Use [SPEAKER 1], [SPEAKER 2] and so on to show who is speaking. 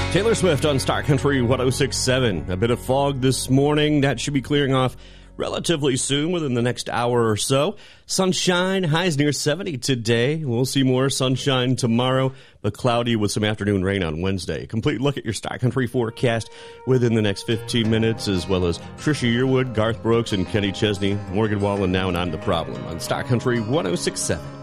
[SPEAKER 1] Taylor Swift on Star Country 106.7. A bit of fog this morning. That should be clearing off relatively soon, within the next hour or so. Sunshine, highs near 70 today. We'll see more sunshine tomorrow, but cloudy with some afternoon rain on Wednesday. Complete look at your Star Country forecast within the next 15 minutes, as well as Trisha Yearwood, Garth Brooks, and Kenny Chesney, Morgan Wallen now and On the Problem on Star Country 106.7.